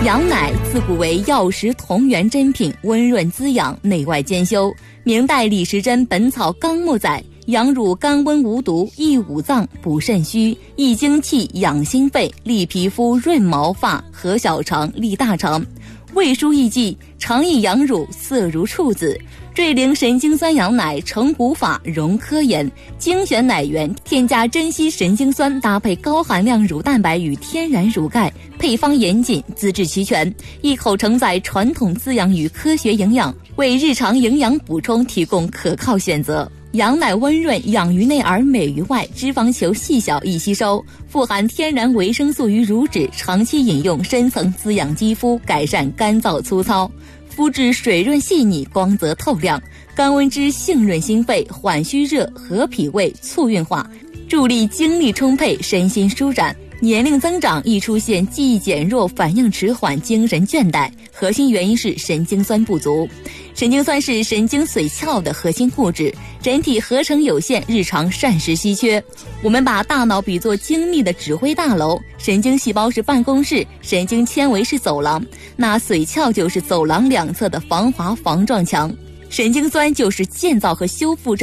羊奶自古为药食同源珍品，温润滋养，内外兼修。明代李时珍《本草纲目》载，羊乳甘温无毒，益五脏，补肾虚，益精气，养心肺，利皮肤，润毛发，和小肠，利大肠。胃书益记，常益羊乳，色如处子。坠灵神经酸羊奶成古法，溶科研，精选奶源，添加珍稀神经酸，搭配高含量乳蛋白与天然乳钙，配方严谨，资质齐全，一口承载传统滋养与科学营养，为日常营养补充提供可靠选择。羊奶温润，养于内而美于外，脂肪球细小易吸收，富含天然维生素与乳脂，长期饮用深层滋养肌肤，改善干燥粗糙，肤质水润细腻，光泽透亮。甘温脂性润心肺，缓虚热，和脾胃，促运化，助力精力充沛，身心舒展。年龄增长易出现记忆减弱、反应迟缓、精神倦怠，核心原因是神经酸不足。神经酸是神经髓鞘的核心物质，人体合成有限，日常膳食稀缺。我们把大脑比作精密的指挥大楼，神经细胞是办公室，神经纤维是走廊，那髓鞘就是走廊两侧的防滑防撞墙。神经酸就是建造和修复